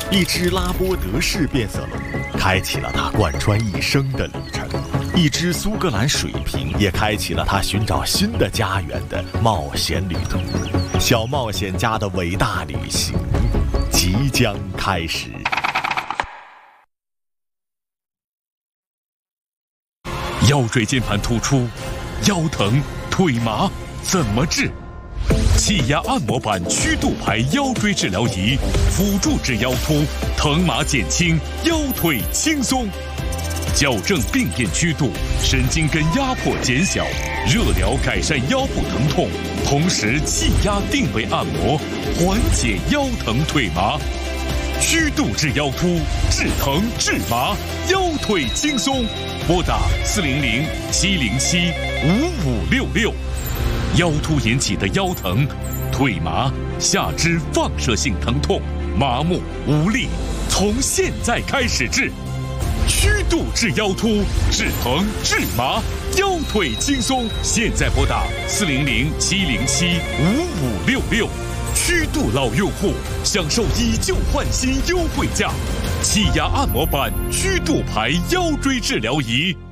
一只拉波德式变色龙开启了它贯穿一生的旅程，一只苏格兰水瓶也开启了它寻找新的家园的冒险旅途。小冒险家的伟大旅行即将开始。 腰椎间盘突出、腰疼、腿麻怎么治？气压按摩板曲度牌腰椎治疗仪，辅助治腰突，疼麻减轻，腰腿轻松。矫正病变曲度，神经根压迫减小，热疗改善腰部疼痛，同时气压定位按摩，缓解腰疼腿麻。曲度治腰突，治疼治麻，腰腿轻松。拨打400-707-5566。腰突引起的腰疼、腿麻、下肢放射性疼痛、麻木无力，从现在开始治。曲度治腰突，治疼治麻，腰腿轻松。现在拨打400-707-5566。曲度老用户享受以旧换新优惠价，气压按摩板曲度牌腰椎治疗仪。